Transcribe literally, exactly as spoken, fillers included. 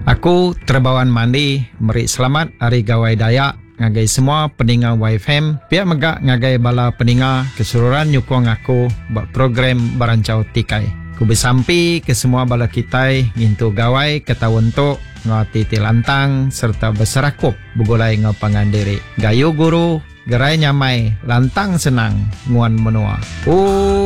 Aku terbawan mandi, meri selamat hari gawai Dayak ngagai semua pendengar Y F M. Pihak megak ngagai bala pendengar keseluruhan nyukong aku buat program Barancau Tikai. Ku bersampi ke semua bala kitai ngintu gawai ketawentuk ngati tilantang serta berserakup bugulai ngapangan diri. Gayu guru, gerai nyamai, lantang senang, nguan menua. Oh